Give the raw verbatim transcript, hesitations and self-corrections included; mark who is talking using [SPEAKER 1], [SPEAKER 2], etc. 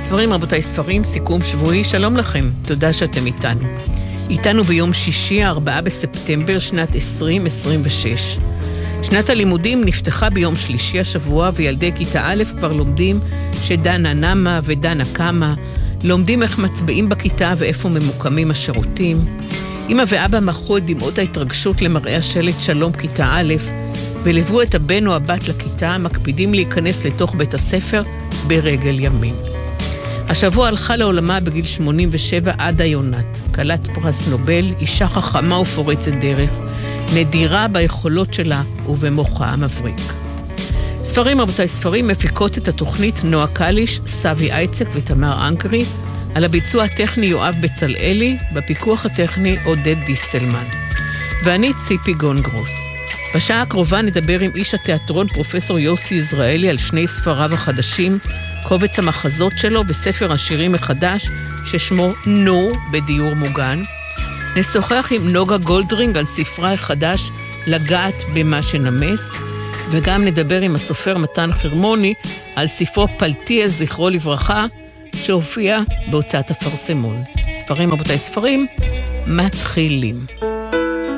[SPEAKER 1] ספרים רבותיי ספרים, סיכום שבועי, שלום לכם, תודה שאתם איתנו. איתנו ביום שישי, ארבעה בספטמבר, שנת עשרים עשרים ושש. שנת הלימודים נפתחה ביום שלישי השבוע, וילדי כיתה א' כבר לומדים שדנה נמה ודנה קמה, לומדים איך מצביעים בכיתה ואיפה ממוקמים השירותים. אמא ואבא מחו את דמעות ההתרגשות למראה השלט שלום כיתה א', ולוו את הבן או הבת לכיתה, מקפידים להיכנס לתוך בית הספר ברגל ימין. השבוע הלכה לעולמה בגיל שמונים ושבע עדה יונת, כלת פרס נובל, אישה חכמה ופורצת דרך, נדירה ביכולות שלה ובמוחה המבריק. ספרים רבותיי ספרים, מפיקות את התוכנית נועה קליש, סבי אייצק ותמר אנקרי, על הביצוע הטכני יואב בצלאלי, בפיקוח הטכני עודד דיסטלמן. ואני ציפי גונגרוס. בשעה הקרובה נדבר עם איש התיאטרון פרופסור יוסי יזרעאלי על שני ספריו החדשים, קובץ המחזות שלו וספר השירים החדש ששמו נו בדיור מוגן. נשוחח עם נוגה גולדרינג על ספרה החדש לגעת במה שנמס, וגם נדבר עם הסופר מתן חרמוני על ספרו פלטיה זכרו לברכה שהופיע בהוצאת אפרסמון. ספרים רבותיי ספרים, מתחילים.